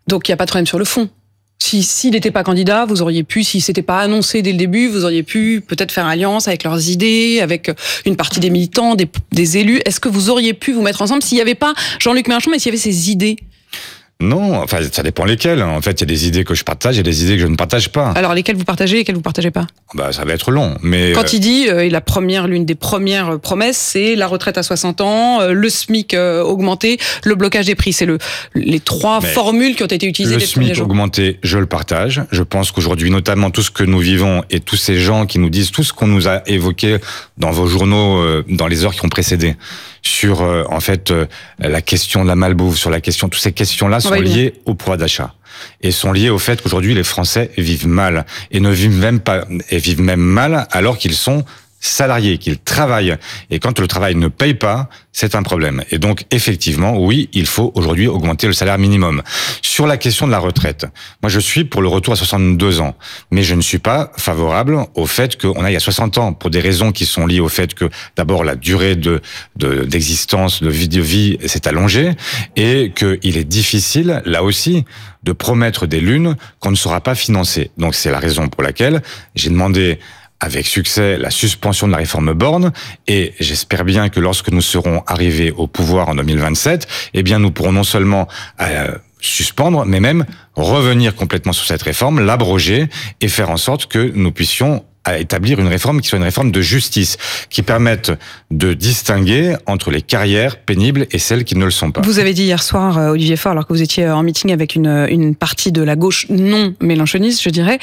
Donc il n'y a pas de problème sur le fond. S'il n'était pas candidat, vous auriez pu, si c'était pas annoncé dès le début, vous auriez pu peut-être faire alliance avec leurs idées, avec une partie des militants, des élus. Est-ce que vous auriez pu vous mettre ensemble s'il n'y avait pas Jean-Luc Mélenchon, mais s'il y avait ses idées? Non, enfin, ça dépend lesquelles. En fait, il y a des idées que je partage et des idées que je ne partage pas. Alors, lesquelles vous partagez et lesquelles vous partagez pas? Ça va être long, mais... Quand il dit, l'une des premières promesses, c'est la retraite à 60 ans, le SMIC augmenté, le blocage des prix. C'est les trois formules qui ont été utilisées dès le premier jour. Le SMIC augmenté, je le partage. Je pense qu'aujourd'hui, notamment tout ce que nous vivons et tous ces gens qui nous disent tout ce qu'on nous a évoqué dans vos journaux, dans les heures qui ont précédé, sur en fait la question de la malbouffe, sur la question, toutes ces questions-là sont liées au pouvoir d'achat et sont liées au fait qu'aujourd'hui les Français vivent mal et ne vivent même pas et vivent même mal alors qu'ils sont salariés, qu'ils travaillent. Et quand le travail ne paye pas, c'est un problème. Et donc, effectivement, oui, il faut aujourd'hui augmenter le salaire minimum. Sur la question de la retraite, moi, je suis pour le retour à 62 ans. Mais je ne suis pas favorable au fait qu'on aille à 60 ans pour des raisons qui sont liées au fait que, d'abord, la durée d'existence, de vie s'est allongée et qu'il est difficile, là aussi, de promettre des lunes qu'on ne saura pas financer. Donc, c'est la raison pour laquelle j'ai demandé avec succès la suspension de la réforme Borne et j'espère bien que lorsque nous serons arrivés au pouvoir en 2027, eh bien nous pourrons non seulement suspendre, mais même revenir complètement sur cette réforme, l'abroger et faire en sorte que nous puissions à établir une réforme qui soit une réforme de justice, qui permette de distinguer entre les carrières pénibles et celles qui ne le sont pas. Vous avez dit hier soir, Olivier Faure, alors que vous étiez en meeting avec une partie de la gauche non mélenchoniste, je dirais,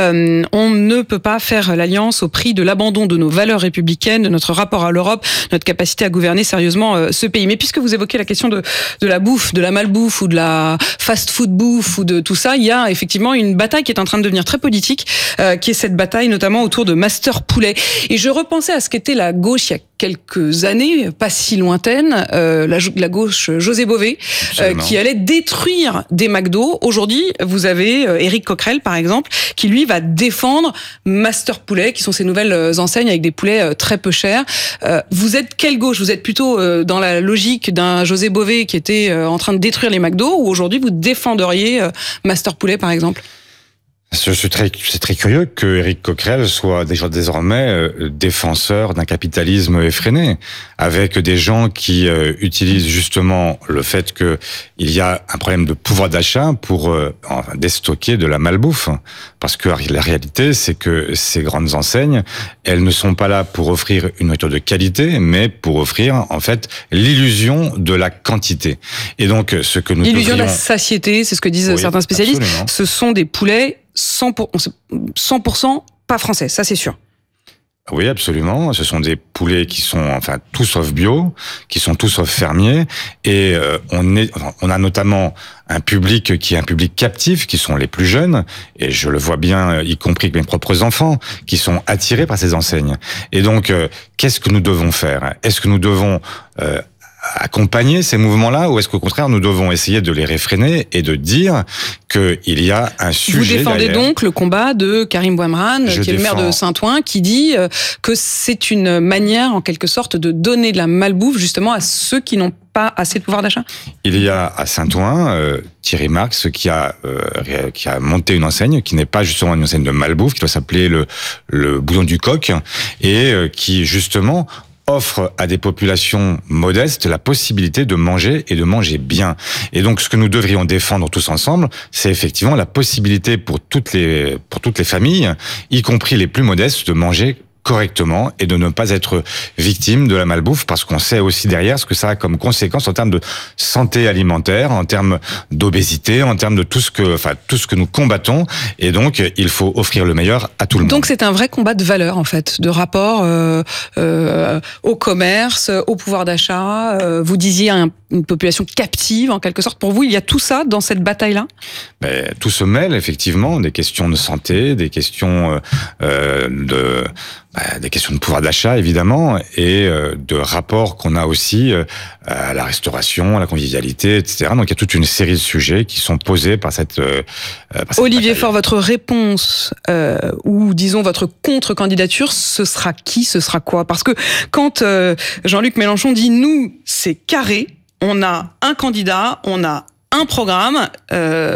on ne peut pas faire l'alliance au prix de l'abandon de nos valeurs républicaines, de notre rapport à l'Europe, notre capacité à gouverner sérieusement ce pays. Mais puisque vous évoquez la question de la bouffe, de la malbouffe ou de la fast-food bouffe ou de tout ça, il y a effectivement une bataille qui est en train de devenir très politique, qui est cette bataille notamment autour de Master Poulet. Et je repensais à ce qu'était la gauche il y a quelques années, pas si lointaine, la gauche José Bové, qui allait détruire des McDo. Aujourd'hui, vous avez Éric Coquerel, par exemple, qui lui va défendre Master Poulet, qui sont ces nouvelles enseignes avec des poulets très peu chers. Vous êtes quelle gauche? Vous êtes plutôt dans la logique d'un José Bové qui était en train de détruire les McDo, ou aujourd'hui vous défendriez Master Poulet, par exemple? C'est très curieux que Éric Coquerel soit déjà désormais défenseur d'un capitalisme effréné, avec des gens qui utilisent justement le fait que il y a un problème de pouvoir d'achat pour déstocker de la malbouffe. Parce que la réalité, c'est que ces grandes enseignes, elles ne sont pas là pour offrir une nourriture de qualité, mais pour offrir en fait l'illusion de la quantité. Et donc, ce que nous l'illusion de la satiété, c'est ce que disent certains spécialistes. Absolument. Ce sont des poulets 100% pas français, ça c'est sûr. Oui, absolument. Ce sont des poulets qui sont, enfin, tout sauf bio, qui sont tout sauf fermiers. Et on a notamment un public qui est un public captif, qui sont les plus jeunes. Et je le vois bien, y compris avec mes propres enfants, qui sont attirés par ces enseignes. Et donc, qu'est-ce que nous devons faire? Est-ce que nous devons accompagner ces mouvements-là, ou est-ce qu'au contraire nous devons essayer de les réfréner et de dire qu'il y a un sujet derrière? Vous défendez derrière. Donc le combat de Karim Bouamrane, qui est le maire de Saint-Ouen, qui dit que c'est une manière en quelque sorte de donner de la malbouffe justement à ceux qui n'ont pas assez de pouvoir d'achat? Il y a à Saint-Ouen Thierry Marx qui a monté une enseigne qui n'est pas justement une enseigne de malbouffe, qui doit s'appeler le Boudon du Coq, et qui justement offre à des populations modestes la possibilité de manger et de manger bien. Et donc, ce que nous devrions défendre tous ensemble, c'est effectivement la possibilité pour toutes les familles, y compris les plus modestes, de manger correctement et de ne pas être victime de la malbouffe, parce qu'on sait aussi derrière ce que ça a comme conséquence en termes de santé alimentaire, en termes d'obésité, en termes de tout ce que nous combattons. Et donc, il faut offrir le meilleur à tout le monde. Donc, c'est un vrai combat de valeurs, en fait, de rapport au commerce, au pouvoir d'achat. Vous disiez une population captive, en quelque sorte. Pour vous, il y a tout ça dans cette bataille-là? Tout se mêle, effectivement, des questions de santé, des questions des questions de pouvoir d'achat, évidemment, et de rapports qu'on a aussi à la restauration, à la convivialité, etc. Donc, il y a toute une série de sujets qui sont posés par cette Olivier bataille. Faure, votre réponse, ou disons votre contre-candidature, ce sera qui, ce sera quoi? Parce que quand Jean-Luc Mélenchon dit « nous, c'est carré », on a un candidat, on a un programme,